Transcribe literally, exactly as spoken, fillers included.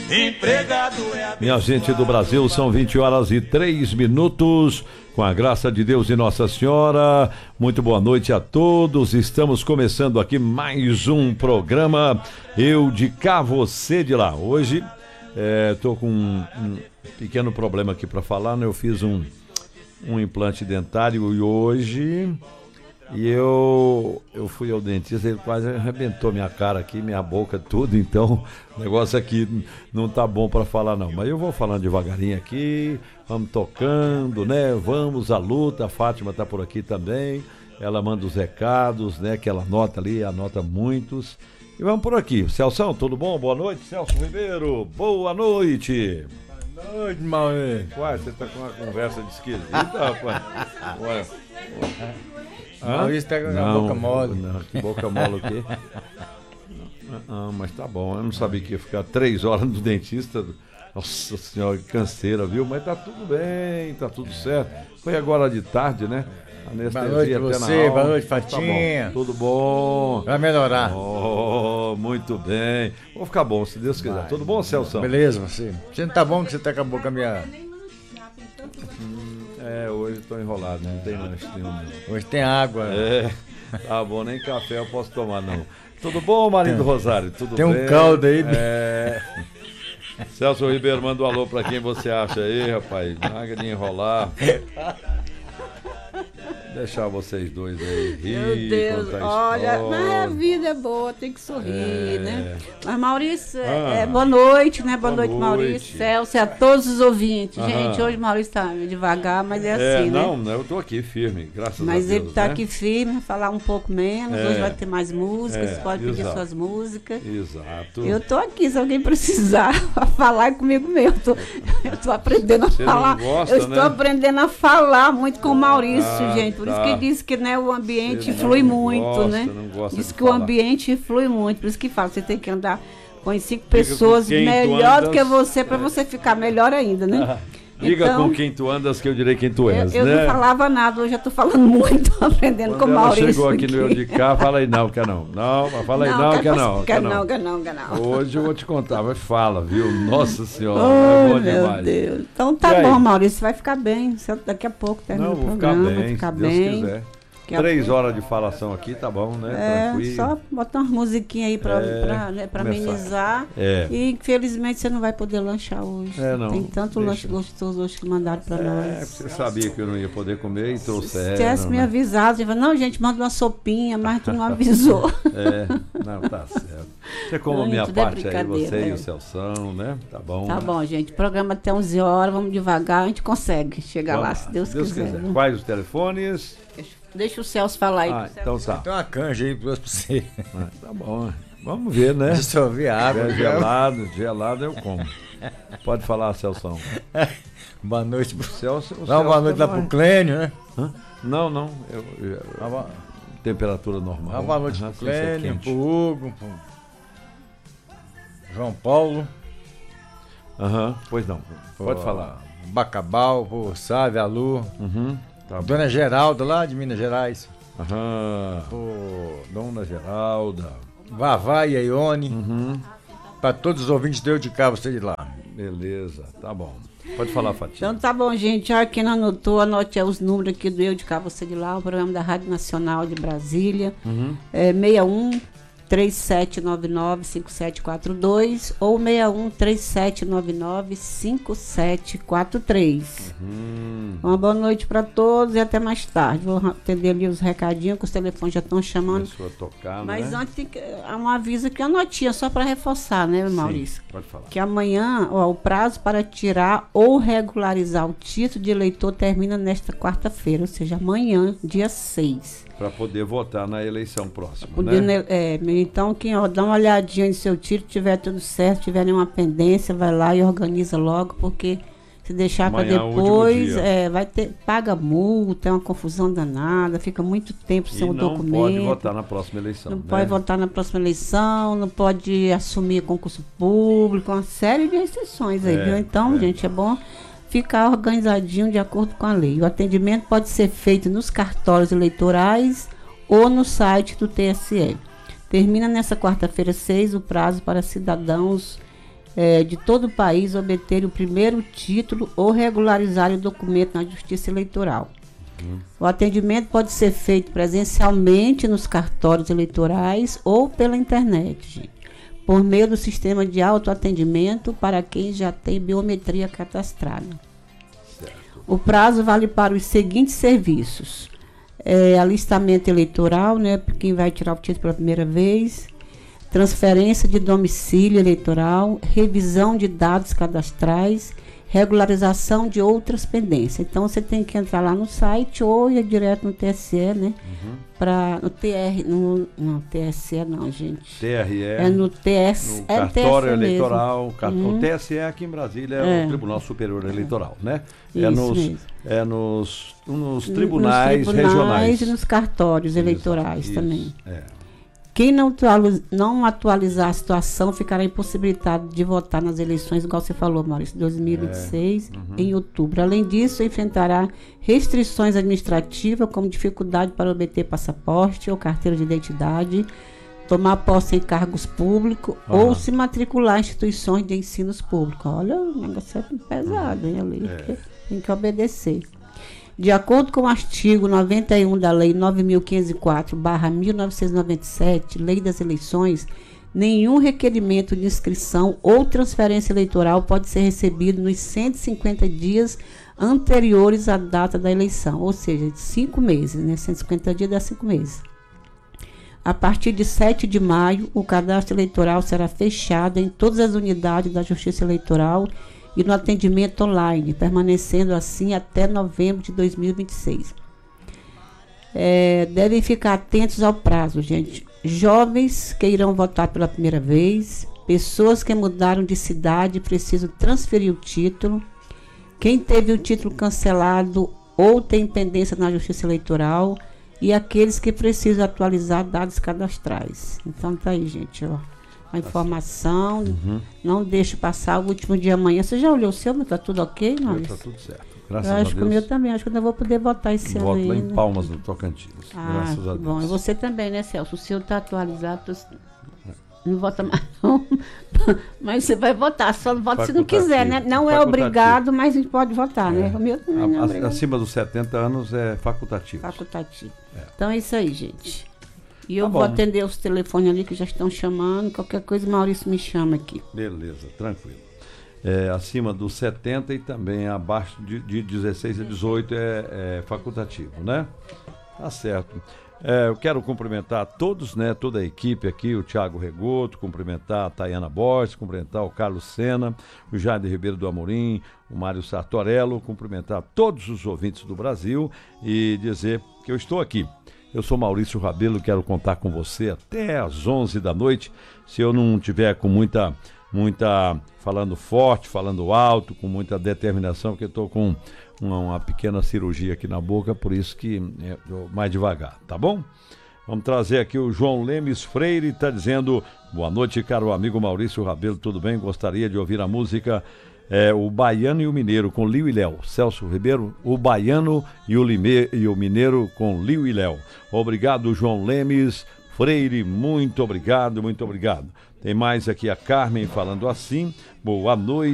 empregado é a... Minha gente do Brasil, são vinte horas e três minutos. Com a graça de Deus e Nossa Senhora, muito boa noite a todos. Estamos começando aqui mais um programa Eu de Cá, Você de Lá. Hoje estou é, com um, um pequeno problema aqui para falar, né? Eu fiz um, um implante dentário e hoje e eu, eu fui ao dentista, ele quase arrebentou minha cara aqui, minha boca, tudo. Então o negócio aqui não tá bom para falar não, mas eu vou falando devagarinho aqui. Vamos tocando, né? Vamos à luta. A Fátima tá por aqui também. Ela manda os recados, né? Que ela anota ali, anota muitos. E vamos por aqui. Celção, tudo bom? Boa noite, Celso Ribeiro. Boa noite. Boa noite, Mauê. Uai, você tá com uma conversa de esquisita, rapaz. Ué. Maurício tá com a boca mole. Não, que boca mole o quê? Ah, mas tá bom. Eu não sabia que ia ficar três horas no dentista. Nossa senhora, que canseira, viu? Mas tá tudo bem, tá tudo certo. Foi agora de tarde, né? Boa noite pra você, boa noite, Fatinha. Tá bom. Tudo bom? Vai melhorar. Oh, muito bem. Vou ficar bom, se Deus quiser. Vai. Tudo bom, Celso? Beleza, você. Você não tá bom que você tá com a boca meia... Hum, é, hoje eu tô enrolado, não tem lanche nenhum. Hoje tem água. É, tá bom, nem café eu posso tomar, não. Tudo bom, marido Rosário? Tudo tem bem? Tem um caldo aí. É... Celso Ribeiro, manda um alô pra quem você acha aí, rapaz. Larga de enrolar. Deixar vocês dois aí rir. Meu Deus, olha, mas a vida é boa, tem que sorrir, é... né? Mas Maurício, ah, é, boa noite, né? Boa, boa noite, noite, Maurício, Celso e a todos os ouvintes. Aham. Gente, hoje o Maurício tá devagar, mas é, é assim, não, né? Não, eu tô aqui firme, graças mas a Deus. Mas ele tá, né, aqui firme, falar um pouco menos, é, hoje vai ter mais músicas, é, você pode pedir exato. Suas músicas. Exato. Eu tô aqui, se alguém precisar falar comigo mesmo, eu tô, eu tô aprendendo a você falar. Não gosta, eu estou né? aprendendo a falar muito com o Maurício, ah, gente, por tá. isso que ele disse que, né, o ambiente flui muito, gosta, né? Diz que falar. O ambiente flui muito, por isso que fala, você tem que andar com as cinco pessoas melhor andas, do que você, para é. Você ficar melhor ainda, né? Ah, diga então, com quem tu andas que eu direi quem tu és, eu, né? Eu não falava nada, hoje eu tô falando muito, aprendendo Quando com o Maurício. Chegou aqui, aqui no Eu de Cá, fala aí não, quer não. Não, fala aí não, não quer não. Quer não, quer não, quer não. Hoje eu vou te contar, mas fala, viu? Nossa Senhora, oh, é bom meu demais. Deus. Então tá bom, Maurício, vai ficar bem. Daqui a pouco termina não, o programa, ficar bem, vai ficar se bem. Deus quiser. Três horas de falação aqui, tá bom, né? É, tranquilo. Só botar umas musiquinhas aí pra, é, pra, né, pra amenizar. É. E infelizmente você não vai poder lanchar hoje. É, não. Tem tanto Deixa. lanche gostoso hoje que mandaram pra é, nós. Você sabia que eu não ia poder comer e trouxeram. Se tivesse me avisado, você falou, não, gente, manda uma sopinha, mas tu não avisou. É, não, tá certo. Você como a minha parte é aí, você né? E o Celção, né? Tá bom. Tá né? bom, gente. Programa até onze horas, vamos devagar, a gente consegue chegar vamos lá, se Deus, Deus quiser. quiser. Quais os telefones? Deixa o Celso falar aí. Ah, então tá. Tem uma canja aí pra você. Ah, tá bom. Vamos ver, né? Deixa eu ouvir água. É gelado, gelado eu como. Pode falar, Celção. Boa noite pro Celso. Dá uma boa noite lá pro Clênio, né? Hã? Não, não. Eu, eu, eu, temperatura normal. Dá uma boa noite pro Clênio, pro Hugo, pro João Paulo. Aham, uhum, pois não. Pode pro falar. Bacabal, pro Sávio, a Lu. Uhum. Tá Dona bom. Geralda, lá de Minas Gerais. Aham. Pô, Dona Geralda. Vavá e a Ione. Uhum. Para todos os ouvintes, Deus de cá, você de lá. Beleza, tá bom. Pode falar, Fatinha. Então tá bom, gente. Ó, quem não anotou, anote os números aqui do Eu de Cá, Você de Lá, o programa da Rádio Nacional de Brasília. Uhum. É seis um três sete nove nove cinco sete quatro dois ou seis um três sete nove nove cinco sete quatro três. Uhum. Uma boa noite para todos e até mais tarde. Vou atender ali os recadinhos, que os telefones já estão chamando. Começou a tocar, mas né? antes tem que, há um aviso aqui, uma notinha só para reforçar, né, Maurício? Sim, pode falar. Que amanhã, ó, o prazo para tirar ou regularizar o título de eleitor termina nesta quarta-feira, ou seja, amanhã, dia seis. Para poder votar na eleição próxima, poder, né? É, então, quem ó, dá uma olhadinha no seu título, tiver tudo certo, tiver nenhuma pendência, vai lá e organiza logo, porque se deixar para depois, é, vai ter, paga multa, é uma confusão danada, fica muito tempo sem o documento. Não pode votar na próxima eleição. Não né? pode votar na próxima eleição, não pode assumir concurso público, uma série de restrições aí, é, viu? Então, é. gente, é bom ficar organizadinho de acordo com a lei. O atendimento pode ser feito nos cartórios eleitorais ou no site do T S E. Termina nessa quarta-feira seis o prazo para cidadãos é, de todo o país obterem o primeiro título ou regularizarem o documento na Justiça Eleitoral. Uhum. O atendimento pode ser feito presencialmente nos cartórios eleitorais ou pela internet, gente, por meio do sistema de autoatendimento para quem já tem biometria cadastrada. Certo. O prazo vale para os seguintes serviços: é, alistamento eleitoral, né, para quem vai tirar o título pela primeira vez, transferência de domicílio eleitoral, revisão de dados cadastrais, regularização de outras pendências. Então você tem que entrar lá no site ou ir direto no T S E, né? Uhum. Para no T R, no, não, T S E não, gente. T R E. É no T S, no é cartório T S E eleitoral. Cart... Uhum. O T S E aqui em Brasília é, é o Tribunal Superior Eleitoral, né? É Isso nos, mesmo. é nos, nos tribunais, nos tribunais regionais e nos cartórios isso, eleitorais isso, também. É. Quem não, atualiz, não atualizar a situação ficará impossibilitado de votar nas eleições, igual você falou, Maurício, dois mil e vinte e seis, é. uhum. em outubro. Além disso, enfrentará restrições administrativas, como dificuldade para obter passaporte ou carteira de identidade, tomar posse em cargos públicos uhum. ou se matricular em instituições de ensinos públicos. Olha, o negócio é pesado, hein, ali, é. Tem que obedecer. De acordo com o artigo noventa e um da Lei nove mil quinhentos e quatro barra mil novecentos e noventa e sete, Lei das Eleições, nenhum requerimento de inscrição ou transferência eleitoral pode ser recebido nos cento e cinquenta dias anteriores à data da eleição, ou seja, de cinco meses, né? cento e cinquenta dias dá cinco meses. A partir de sete de maio, o cadastro eleitoral será fechado em todas as unidades da Justiça Eleitoral e no atendimento online, permanecendo assim até novembro de dois mil e vinte e seis. É, devem ficar atentos ao prazo, gente. Jovens que irão votar pela primeira vez, pessoas que mudaram de cidade e precisam transferir o título, quem teve o título cancelado ou tem pendência na Justiça Eleitoral e aqueles que precisam atualizar dados cadastrais. Então tá aí, gente, ó. A informação, uhum. não deixe passar o último dia amanhã. Você já olhou o seu, mas tá tudo ok, não? Está tudo certo. Graças eu a acho Deus. que o meu também, acho que eu não vou poder votar esse ano Voto ainda. lá em Palmas, no Tocantins. Ah, graças a Deus. Bom, e você também, né, Celso? O seu está atualizado, tô... não vota mais não, mas você vai votar, só não vota se não quiser, né? Não é obrigado, mas a gente pode votar, é. né? O meu também não é obrigado. Acima dos setenta anos é facultativo. Facultativo. É. Então é isso aí, gente. E eu tá vou bom. atender os telefones ali que já estão chamando. Qualquer coisa, o Maurício me chama aqui. Beleza, tranquilo. É, acima dos setenta e também abaixo de, de dezesseis a dezoito é, é facultativo, né? Tá certo. É, eu quero cumprimentar todos, né? Toda a equipe aqui, o Thiago Regoto, cumprimentar a Tayana Borges, cumprimentar o Carlos Sena, o Jair Ribeiro do Amorim, o Mário Sartorello, cumprimentar todos os ouvintes do Brasil e dizer que eu estou aqui. Eu sou Maurício Rabelo, quero contar com você até às onze da noite. Se eu não tiver com muita, muita, falando forte, falando alto, com muita determinação, porque eu estou com uma, uma pequena cirurgia aqui na boca, por isso que é, eu, mais devagar, tá bom? Vamos trazer aqui o João Lemes Freire, está dizendo, boa noite, caro amigo Maurício Rabelo, tudo bem? Gostaria de ouvir a música... É, o Baiano e o Mineiro com Liu e Léo. Celso Ribeiro, o Baiano e o, Lime, e o Mineiro com Liu e Léo. Obrigado, João Lemes Freire, muito obrigado, muito obrigado. Tem mais aqui a Carmen falando assim, boa noite.